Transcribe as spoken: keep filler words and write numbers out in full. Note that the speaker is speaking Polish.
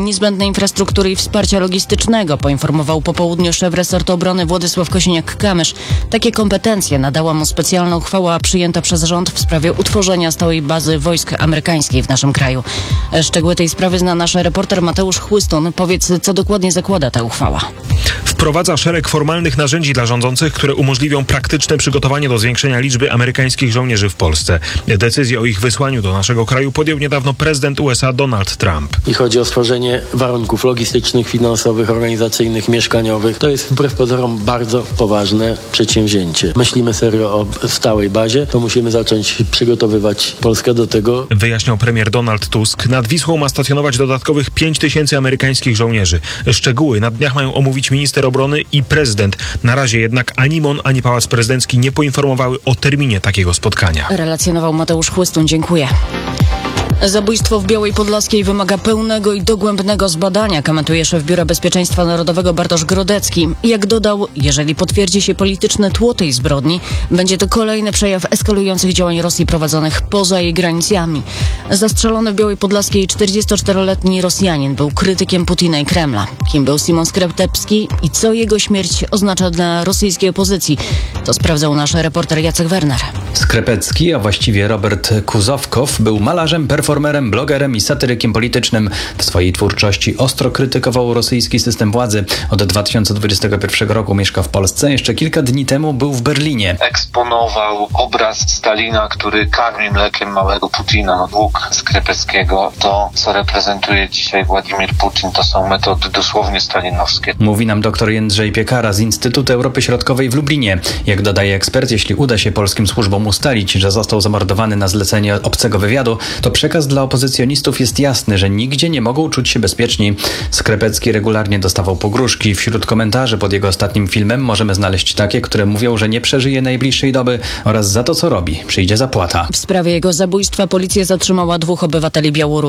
niezbędnej infrastruktury i wsparcia logistycznego, poinformował po południu szef resortu obrony Władysław Kosiniak-Kamysz. Takie kompetencje nadała mu specjalna uchwała przyjęta przez rząd w sprawie utworzenia stałej bazy wojsk amerykańskiej w naszym kraju. Szczegóły tej sprawy zna nasz reporter Mateusz Chłystun. Powiedz, co dokładnie zakłada ta uchwała? Wprowadza szereg formalnych narzędzi dla rządzących, które umożliwią praktyczne przygotowanie do zwiększenia liczby amerykańskich żołnierzy w Polsce. Decyzję o ich wysłaniu do naszego kraju podjął niedawno prezydent U S A Donald Trump. I chodzi o stworzenie warunków logistycznych, finansowych, organizacyjnych, mieszkaniowych. To jest wbrew pozorom bardzo poważne przedsięwzięcie. Myślimy serio o stałej bazie, to musimy zacząć przygotowywać Polskę do tego. Wyjaśniał premier Donald Tusk. Nad Wisłą ma stacjonować dodatkowych pięć tysięcy amerykańskich żołnierzy. Szczegóły na dniach mają omówić minister obrony i prezydent. Na razie jednak ani M O N, ani Pałac Prezydencki nie poinformowały o terminie takiego spotkania. Relacjonował Mateusz Chłystun. Dziękuję. Zabójstwo w Białej Podlaskiej wymaga pełnego i dogłębnego zbadania, komentuje szef Biura Bezpieczeństwa Narodowego Bartosz Grodecki. Jak dodał, jeżeli potwierdzi się polityczne tło tej zbrodni, będzie to kolejny przejaw eskalujących działań Rosji prowadzonych poza jej granicami. Zastrzelony w Białej Podlaskiej czterdziestoczteroletni Rosjanin był krytykiem Putina i Kremla. Kim był Simon Skreptepski i co jego śmierć oznacza dla rosyjskiej opozycji? To sprawdzał nasz reporter Jacek Werner. Skrepecki, a właściwie Robert Kuzowkow, był malarzem, performerem, blogerem i satyrykiem politycznym. W swojej twórczości ostro krytykował rosyjski system władzy. Od dwa tysiące dwudziestego pierwszego roku mieszka w Polsce. Jeszcze kilka dni temu był w Berlinie. Eksponował obraz Stalina, który karmi mlekiem małego Putina. No, dług Skrepeckiego, to co reprezentuje dzisiaj Władimir Putin, to są metody dosłownie stalinowskie. Mówi nam dr Jędrzej Piekara z Instytutu Europy Środkowej w Lublinie. Jak dodaje ekspert, jeśli uda się polskim służbom ustalić, że został zamordowany na zlecenie obcego wywiadu, to przekaz dla opozycjonistów jest jasny, że nigdzie nie mogą czuć się bezpieczni. Skrepecki regularnie dostawał pogróżki. Wśród komentarzy pod jego ostatnim filmem możemy znaleźć takie, które mówią, że nie przeżyje najbliższej doby oraz za to, co robi, przyjdzie zapłata. W sprawie jego zabójstwa policja zatrzymała dwóch obywateli Białorusi.